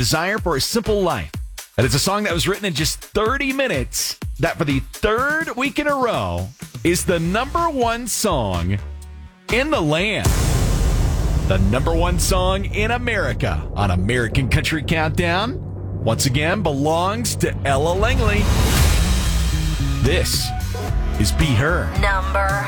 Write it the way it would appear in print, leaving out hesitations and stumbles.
Desire for a Simple Life. And it's a song that was written in just 30 minutes that for the third week in a row is the number one song in the land. The number one song in America on American Country Countdown, once again, belongs to Ella Langley. This is Be Her. Number